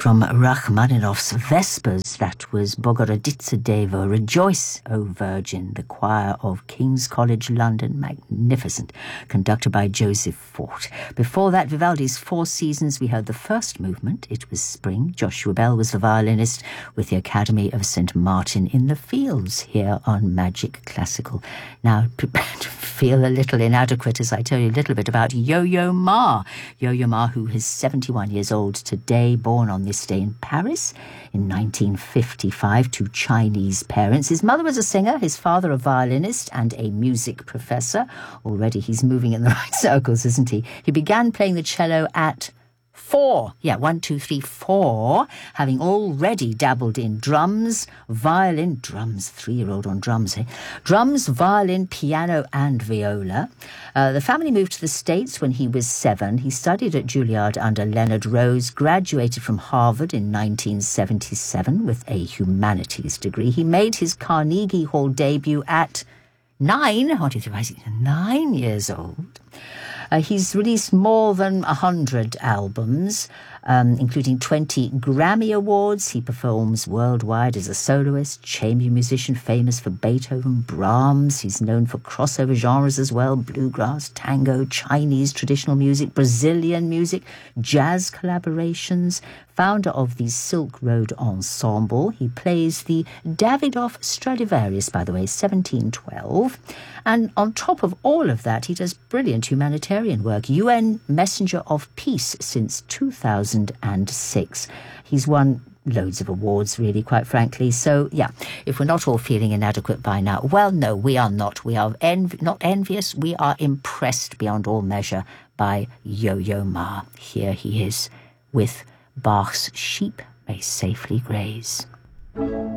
From Rachmaninoff's Vespers, that was Bogorodice Devo, Rejoice, O Virgin, the choir of King's College London, magnificent, conducted by Joseph Fort. Before that, Vivaldi's Four Seasons, we heard the first movement, it was spring. Joshua Bell was the violinist with the Academy of St. Martin in the Fields here on Magic Classical. Now, prepare to feel a little inadequate as I tell you a little bit about Yo-Yo Ma. Yo-Yo Ma, who is 71 years old today, born on this day in Paris in 1955 to Chinese parents. His mother was a singer, his father a violinist and a music professor. Already he's moving in the right circles, isn't he? He began playing the cello at 4. Yeah, 1, 2, 3, 4. Having already dabbled in drums, violin, drums, 3-year-old on drums, eh? Drums, violin, piano, and viola. The family moved to the States when he was 7. He studied at Juilliard under Leonard Rose, graduated from Harvard in 1977 with a humanities degree. He made his Carnegie Hall debut at 9. What did you say? 9 years old. He's released more than 100 albums, including 20 Grammy Awards. He performs worldwide as a soloist, chamber musician famous for Beethoven, Brahms. He's known for crossover genres as well, bluegrass, tango, Chinese traditional music, Brazilian music, jazz collaborations. Founder of the Silk Road Ensemble. He plays the Davidoff Stradivarius, by the way, 1712. And on top of all of that, he does brilliant humanitarian work. UN Messenger of Peace since 2006. He's won loads of awards, really, quite frankly. So, yeah, if we're not all feeling inadequate by now, well, no, we are not. We are not envious. We are impressed beyond all measure by Yo-Yo Ma. Here he is with Bach's Sheep May Safely Graze.